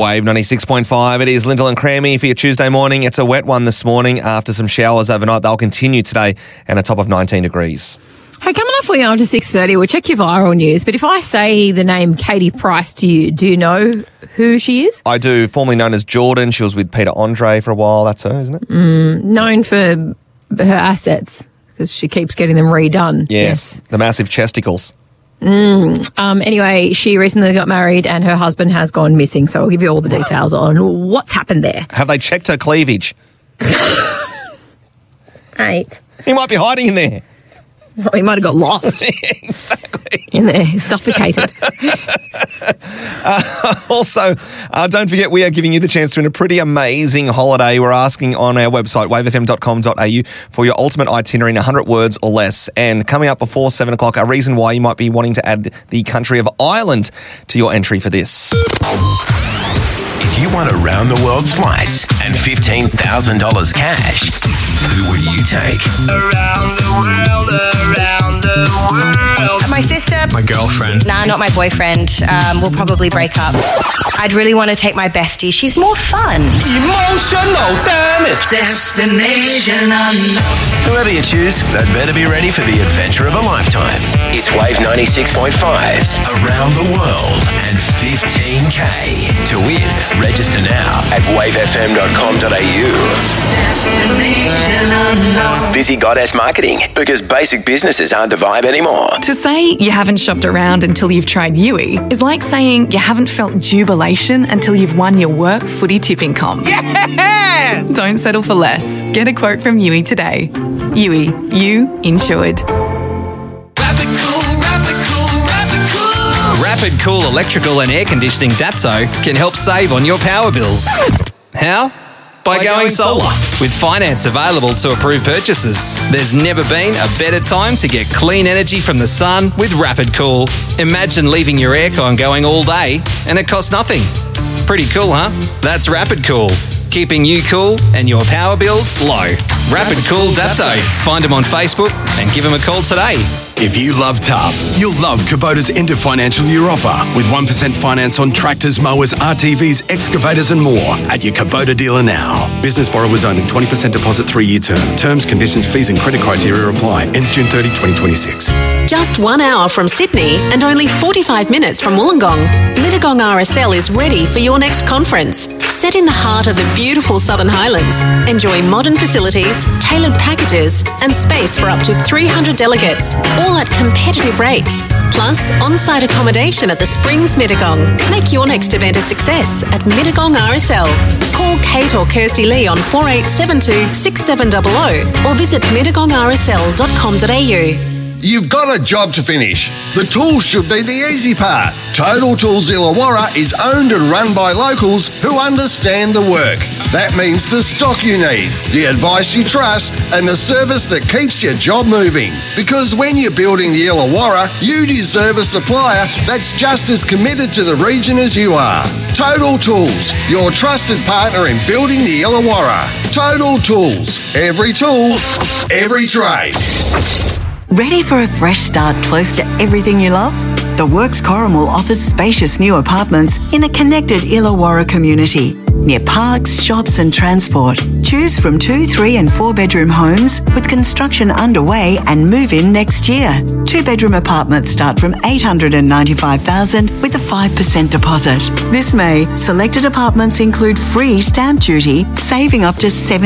Wave 96.5. It is Lyndall and Crammy for your Tuesday morning. It's a wet one this morning after some showers overnight. They'll continue today and a top of 19 degrees. Hey, coming up for you after 6:30, we'll check your viral news. But if I say the name Katie Price to you, do you know who she is? I do, formerly known as Jordan. She was with Peter Andre for a while. That's her, isn't it? Known for her assets because she keeps getting them redone. Yes. The massive chesticles. Anyway, she recently got married and her husband has gone missing. So I'll give you all the details on what's happened there. Have they checked her cleavage? 8. He might be hiding in there. Well, he might have got lost. Exactly. In there, suffocated. Also, don't forget we are giving you the chance to win a pretty amazing holiday. We're asking on our website, wavefm.com.au, for your ultimate itinerary in 100 words or less. And coming up before 7 o'clock, a reason why you might be wanting to add the country of Ireland to your entry for this. If you want a round-the-world flight and $15,000 cash, who will you take? Around the world, around the world. My sister. My girlfriend. Nah, not my boyfriend. We'll probably break up. I'd really want to take my bestie. She's more fun. Emotional damage. Destination unknown. Whoever you choose, they'd better be ready for the adventure of a lifetime. It's Wave 96.5's Around the World and 15K. To win, register now at wavefm.com.au. Destination unknown. Busy Goddess Marketing, because basic businesses aren't the vibe anymore. To say you haven't shopped around until you've tried Yui is like saying you haven't felt jubilation until you've won your work footy tipping comp. Yes! Don't settle for less. Get a quote from Yui today. Yui, you insured. Rapid cool. Rapid Cool Electrical and Air Conditioning Dapto can help save on your power bills. How? By going solar. With finance available to approve purchases. There's never been a better time to get clean energy from the sun with Rapid Cool. Imagine leaving your aircon going all day and it costs nothing. Pretty cool, huh? That's Rapid Cool. Keeping you cool and your power bills low. Rapid Cool Dapto. Find them on Facebook and give them a call today. If you love tough, you'll love Kubota's end of financial year offer with 1% finance on tractors, mowers, RTVs, excavators and more at your Kubota dealer now. Business borrowers only, 20% deposit, 3-year term. Terms, conditions, fees and credit criteria apply. Ends June 30, 2026. Just 1 hour from Sydney and only 45 minutes from Wollongong, Mittagong RSL is ready for your next conference. Set in the heart of the beautiful Southern Highlands, enjoy modern facilities, tailored packages and space for up to 300 delegates, all at competitive rates. Plus, on-site accommodation at the Springs Mittagong. Make your next event a success at Mittagong RSL. Call Kate or Kirsty Lee on 4872 6700 or visit mittagongrsl.com.au. You've got a job to finish. The tools should be the easy part. Total Tools Illawarra is owned and run by locals who understand the work. That means the stock you need, the advice you trust, and the service that keeps your job moving. Because when you're building the Illawarra, you deserve a supplier that's just as committed to the region as you are. Total Tools, your trusted partner in building the Illawarra. Total Tools, every tool, every trade. Ready for a fresh start close to everything you love? The Works Corrimal offers spacious new apartments in a connected Illawarra community, near parks, shops and transport. Choose from 2, 3 and 4 bedroom homes with construction underway and move in next year. 2-bedroom apartments start from $895,000 with a 5% deposit. This May, selected apartments include free stamp duty, saving up to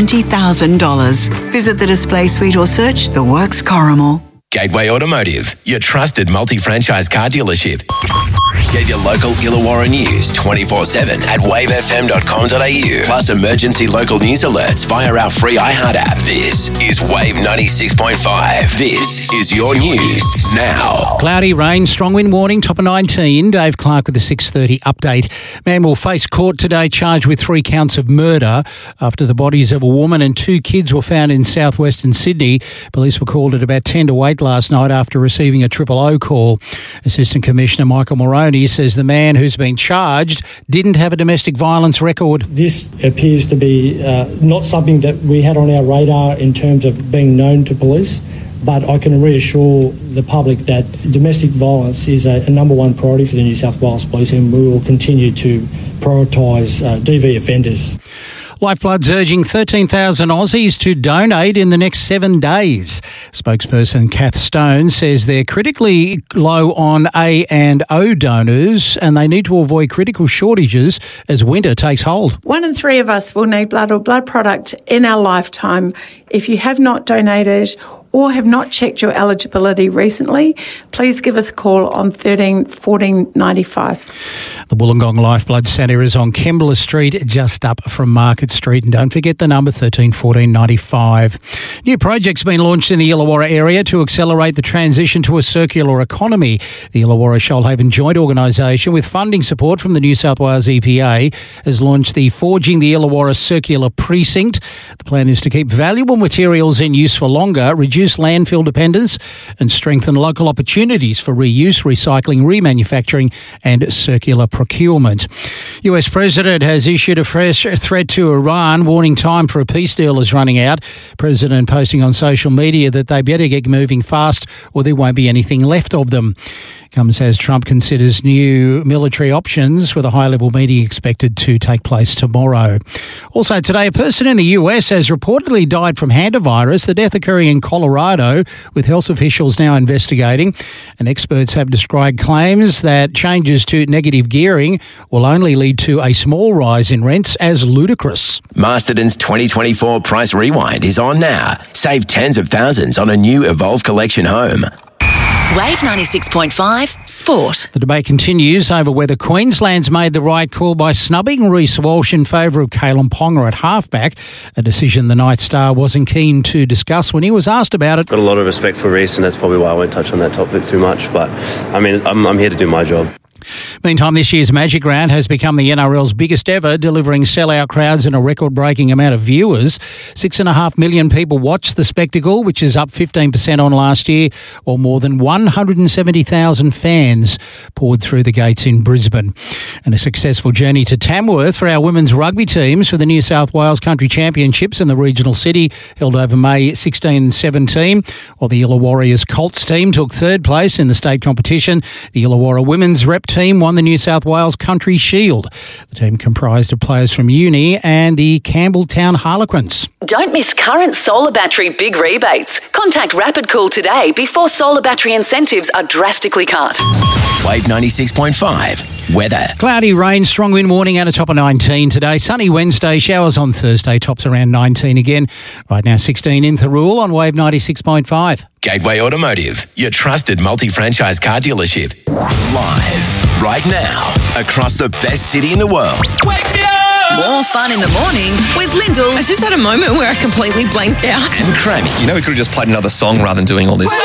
$70,000. Visit the display suite or search The Works Corrimal. Gateway Automotive, your trusted multi-franchise car dealership. Get your local Illawarra news 24/7 at wavefm.com.au. Plus emergency local news alerts via our free iHeart app. This is Wave 96.5. This is your news now. Cloudy, rain, strong wind warning, top of 19. Dave Clark with the 6:30 update. Man will face court today charged with 3 counts of murder after the bodies of a woman and 2 kids were found in southwestern Sydney. Police were called at about 10 to 8 last night after receiving a 000 call. Assistant Commissioner Michael Moroney says the man who's been charged didn't have a domestic violence record. This appears to be not something that we had on our radar in terms of being known to police, but I can reassure the public that domestic violence is a number one priority for the New South Wales Police, and we will continue to prioritise DV offenders. Lifeblood's urging 13,000 Aussies to donate in the next 7 days. Spokesperson Kath Stone says they're critically low on A and O donors and they need to avoid critical shortages as winter takes hold. 1 in 3 of us will need blood or blood product in our lifetime. If you have not donated or have not checked your eligibility recently, please give us a call on 13 14 95. The Wollongong Lifeblood Centre is on Kembla Street, just up from Market Street. And don't forget the number 13 14 95. New projects been launched in the Illawarra area to accelerate the transition to a circular economy. The Illawarra Shoalhaven Joint Organisation, with funding support from the New South Wales EPA, has launched the Forging the Illawarra Circular Precinct. The plan is to keep valuable materials in use for longer, reduce landfill dependence and strengthen local opportunities for reuse, recycling, remanufacturing and circular procurement. US President has issued a fresh threat to Iran, warning time for a peace deal is running out. President posting on social media that they better get moving fast or there won't be anything left of them. Comes as Trump considers new military options, with a high-level meeting expected to take place tomorrow. Also today, a person in the US has reportedly died from hantavirus, the death occurring in Colorado, with health officials now investigating. And experts have described claims that changes to negative gearing will only lead to a small rise in rents as ludicrous. Masterton's 2024 Price Rewind is on now. Save tens of thousands on a new Evolve Collection home. Wave 96.5 Sport. The debate continues over whether Queensland's made the right call by snubbing Reece Walsh in favour of Kalen Ponga at halfback, a decision the Night Star wasn't keen to discuss when he was asked about it. Got a lot of respect for Reece, and that's probably why I won't touch on that topic too much, but I mean, I'm here to do my job. Meantime, this year's Magic Round has become the NRL's biggest ever, delivering sellout crowds and a record-breaking amount of viewers. 6.5 million people watched the spectacle, which is up 15% on last year, while more than 170,000 fans poured through the gates in Brisbane. And a successful journey to Tamworth for our women's rugby teams for the New South Wales Country Championships in the regional city, held over May 16 and 17, while the Illawarra Colts team took third place in the state competition. The Illawarra women's rep team won the New South Wales Country Shield. The team comprised of players from Uni and the Campbelltown Harlequins. Don't miss current solar battery big rebates. Contact Rapid Cool today before solar battery incentives are drastically cut. Wave 96.5 weather. Cloudy, rain, strong wind warning at a top of 19 today. Sunny Wednesday, showers on Thursday, tops around 19 again. Right now 16 in Thirroul on Wave 96.5. Gateway Automotive, your trusted multi-franchise car dealership. Live right now across the best city in the world. Wake me up! More fun in the morning with Lyndall. I just had a moment where I completely blanked out. And Crammy. You know, we could have just played another song rather than doing all this.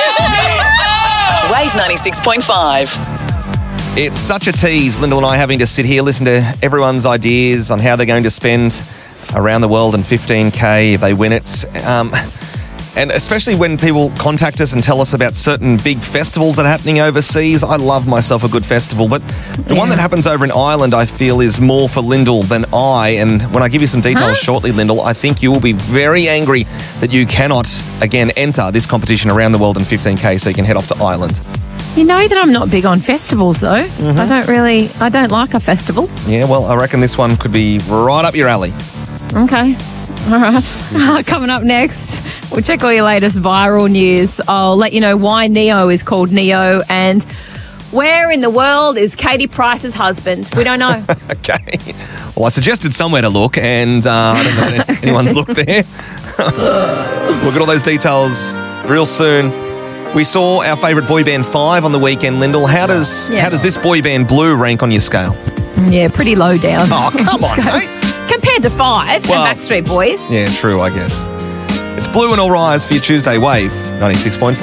Wave 96.5. It's such a tease, Lyndall and I having to sit here, listen to everyone's ideas on how they're going to spend around the world in 15K if they win it. And especially when people contact us and tell us about certain big festivals that are happening overseas. I love myself a good festival, but the one that happens over in Ireland, I feel, is more for Lyndall than I. And when I give you some details shortly, Lyndall, I think you will be very angry that you cannot, again, enter this competition around the world in 15K, so you can head off to Ireland. You know that I'm not big on festivals, though. I don't like a festival. Yeah, well, I reckon this one could be right up your alley. Okay. All right. Coming up next, we'll check all your latest viral news. I'll let you know why Neo is called Neo and where in the world is Katie Price's husband. We don't know. Okay. Well, I suggested somewhere to look, and I don't know if anyone's looked there. We'll get all those details real soon. We saw our favourite boy band 5 on the weekend, Lyndall. How does this boy band Blue rank on your scale? Yeah, pretty low down. Oh, come on, mate. Compared to 5 and Backstreet Boys. Yeah, true, I guess. It's Blue and All Rise for your Tuesday Wave 96.5.